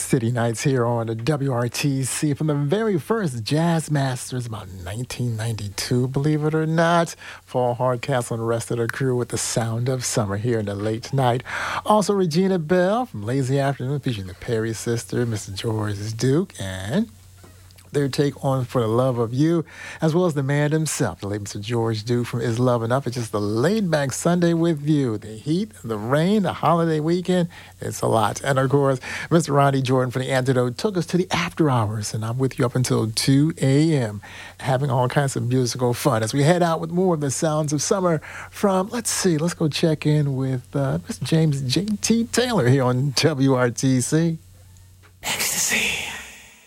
City Nights here on the WRTC from the very first Jazz Masters about 1992, believe it or not. Paul Hardcastle and the rest of the crew with the sound of summer here in the late night. Also Regina Bell from Lazy Afternoon featuring the Perry Sister, Mr. George Duke, and their take on For the Love of You, as well as the man himself, the late Mr. George Duke from Is Love Enough. It's just a laid-back Sunday with you. The heat, the rain, the holiday weekend, it's a lot. And, of course, Mr. Ronnie Jordan from The Antidote took us to the after hours, and I'm with you up until 2 a.m., having all kinds of musical fun as we head out with more of the sounds of summer from, let's go check in with Mr. James J.T. Taylor here on WRTC. Ecstasy.